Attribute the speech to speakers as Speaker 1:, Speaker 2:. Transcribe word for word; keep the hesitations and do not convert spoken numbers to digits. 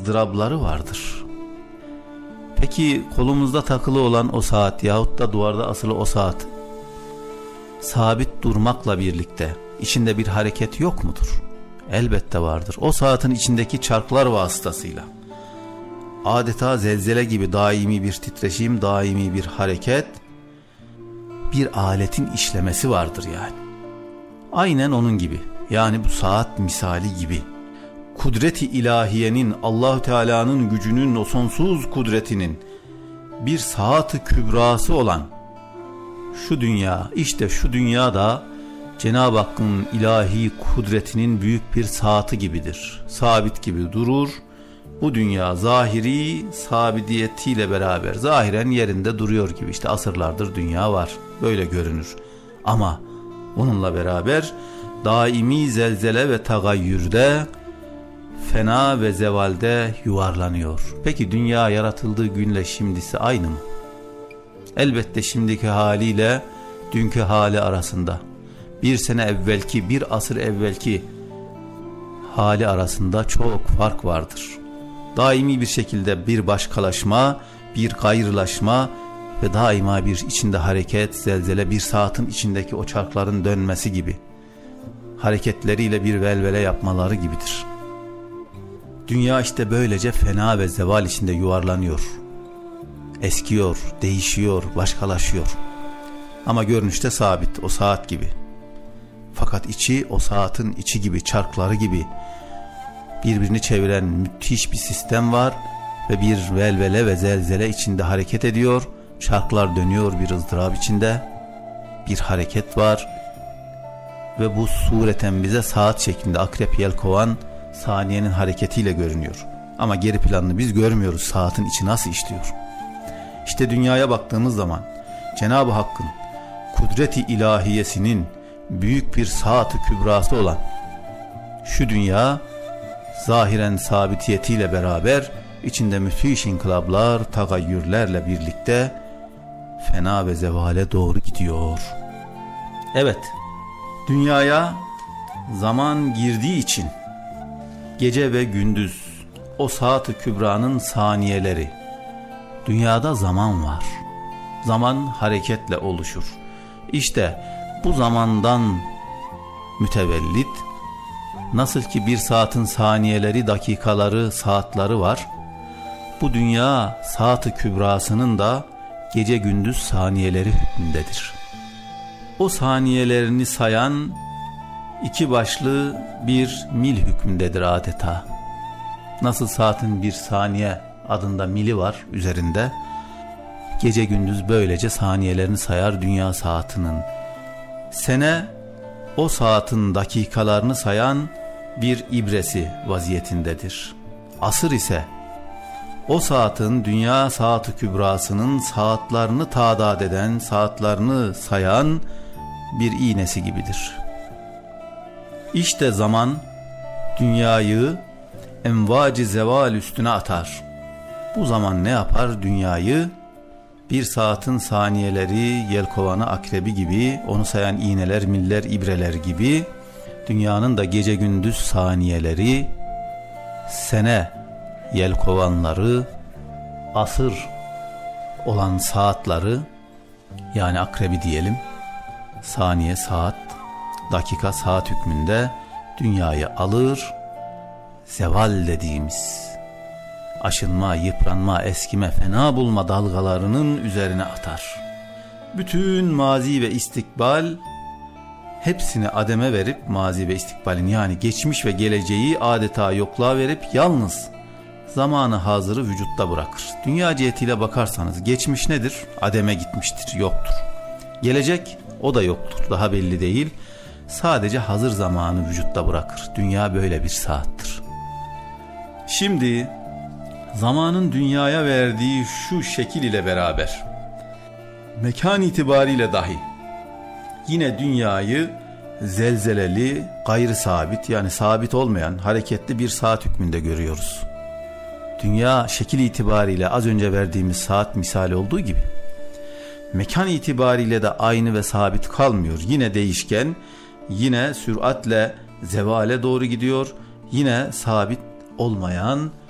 Speaker 1: ızdırapları vardır. Peki kolumuzda takılı olan o saat yahut da duvarda asılı o saat sabit durmakla birlikte içinde bir hareket yok mudur? Elbette vardır. O saatin içindeki çarklar vasıtasıyla adeta zelzele gibi daimi bir titreşim, daimi bir hareket, bir aletin işlemesi vardır yani. Aynen onun gibi. Yani bu saat misali gibi. Kudret-i ilahiyenin, Allah-u Teala'nın gücünün, o sonsuz kudretinin bir saat-ı kübrası olan şu dünya, işte şu dünyada Cenab-ı Hakk'ın ilahi kudretinin büyük bir saati gibidir. Sabit gibi durur. Bu dünya zahiri sabidiyetiyle beraber zahiren yerinde duruyor gibi, işte asırlardır dünya var. Böyle görünür. Ama bununla beraber daimi zelzele ve tagayyürde, fena ve zevalde yuvarlanıyor. Peki dünya yaratıldığı günle şimdisi aynı mı? Elbette şimdiki haliyle dünkü hali arasında, bir sene evvelki, bir asır evvelki hali arasında çok fark vardır. Daimi bir şekilde bir başkalaşma, bir gayrılaşma ve daima bir içinde hareket, zelzele, bir saatin içindeki o çarkların dönmesi gibi, hareketleriyle bir velvele yapmaları gibidir. Dünya işte böylece fena ve zeval içinde yuvarlanıyor, eskiyor, değişiyor, başkalaşıyor. Ama görünüşte sabit, o saat gibi. Fakat içi o saatin içi gibi, çarkları gibi birbirini çeviren müthiş bir sistem var ve bir velvele ve zelzele içinde hareket ediyor. Çarklar dönüyor bir ızdırap içinde, bir hareket var ve bu sureten bize saat şeklinde akrep yelkovan saniyenin hareketiyle görünüyor. Ama geri planını biz görmüyoruz, saatin içi nasıl işliyor. İşte dünyaya baktığımız zaman Cenab-ı Hakk'ın kudret-i ilahiyesinin büyük bir saat-ı kübrası olan şu dünya zahiren sabitiyetiyle beraber içinde müthiş inkılaplar, tagayyürlerle birlikte fena ve zevale doğru gidiyor. Evet, dünyaya zaman girdiği için gece ve gündüz, o saat-ı kübranın saniyeleri, dünyada zaman var. Zaman hareketle oluşur. İşte bu zamandan mütevellit, nasıl ki bir saatin saniyeleri, dakikaları, saatleri var, bu dünya saat-ı kübrasının da gece gündüz saniyeleri hükmündedir. O saniyelerini sayan iki başlı bir mil hükmündedir adeta. Nasıl saatin bir saniye adında mili var üzerinde, gece gündüz böylece saniyelerini sayar dünya saatinin. Sene o saatin dakikalarını sayan bir ibresi vaziyetindedir. Asır ise o saatin, dünya saat-ı kübrasının saatlerini tadat eden, saatlerini sayan bir iğnesi gibidir. İşte zaman dünyayı envac-ı zeval üstüne atar. Bu zaman ne yapar? Dünyayı bir saatin saniyeleri, yelkovanı akrebi gibi, onu sayan iğneler, miller, ibreler gibi, dünyanın da gece gündüz saniyeleri, sene yelkovanları, asır olan saatleri, yani akrebi diyelim, saniye, saat, dakika, saat hükmünde dünyayı alır, zeval dediğimiz aşınma, yıpranma, eskime, fena bulma dalgalarının üzerine atar. Bütün mazi ve istikbal hepsini ademe verip, mazi ve istikbalin yani geçmiş ve geleceği adeta yokluğa verip yalnız zamanı hazırı vücutta bırakır. Dünya cihetiyle bakarsanız geçmiş nedir? Ademe gitmiştir, yoktur. Gelecek, o da yoktur, daha belli değil. Sadece hazır zamanı vücutta bırakır. Dünya böyle bir saattir. Şimdi zamanın dünyaya verdiği şu şekil ile beraber mekan itibariyle dahi yine dünyayı zelzeleli, gayrı sabit, yani sabit olmayan hareketli bir saat hükmünde görüyoruz. Dünya şekil itibariyle az önce verdiğimiz saat misali olduğu gibi mekan itibariyle de aynı ve sabit kalmıyor. Yine değişken, yine süratle zevale doğru gidiyor. Yine sabit olmayan